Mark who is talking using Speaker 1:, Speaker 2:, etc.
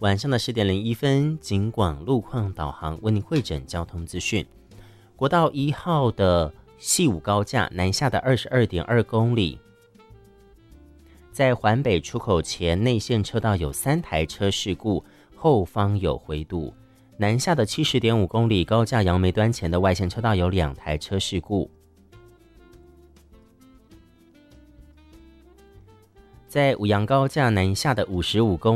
Speaker 1: 晚上的10:01，警广路况导航为您汇整交通资讯。国道1号的细武高架南下的22.2公里，在环北出口前内线车道有3台车事故，后方有回堵。南下的70.5公里高架杨梅端前的外线车道有2台车事故。在五杨高架南下的55公里